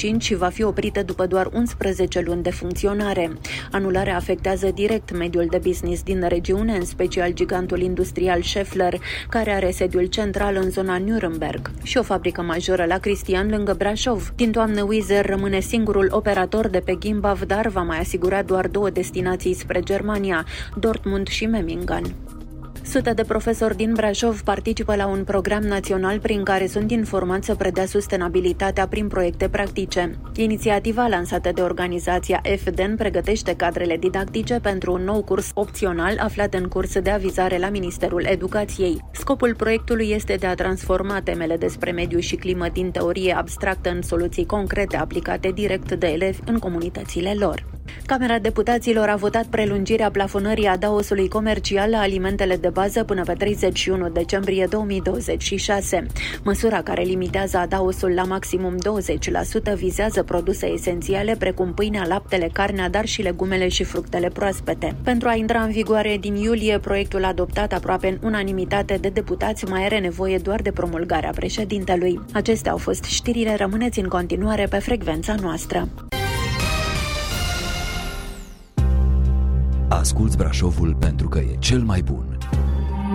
2025 și va fi oprită după doar 11 luni de funcționare. Anularea afectează direct mediul de business din regiune, în special gigantul industrial Schaeffler, care are sediul central în zona Nuremberg și o fabrică majoră la Cristian, lângă Brașov. Din toamnă, Wizz Air rămâne singurul operator de pe Gimbav, dar va mai asigura doar 2 destinații spre Germania, Dortmund și Memmingen. Sute de profesori din Brașov participă la un program național prin care sunt informați să predea sustenabilitatea prin proiecte practice. Inițiativa lansată de organizația FDN pregătește cadrele didactice pentru un nou curs opțional aflat în curs de avizare la Ministerul Educației. Scopul proiectului este de a transforma temele despre mediu și climă din teorie abstractă în soluții concrete aplicate direct de elevi în comunitățile lor. Camera Deputaților a votat prelungirea plafonării adaosului comercial la alimentele de bază până pe 31 decembrie 2026. Măsura care limitează adaosul la maximum 20% vizează produse esențiale precum pâinea, laptele, carnea, dar și legumele și fructele proaspete. Pentru a intra în vigoare din iulie, proiectul adoptat aproape în unanimitate de deputați mai are nevoie doar de promulgarea președintelui. Acestea au fost știrile, rămâneți în continuare pe frecvența noastră. Asculți Brașovul pentru că e cel mai bun.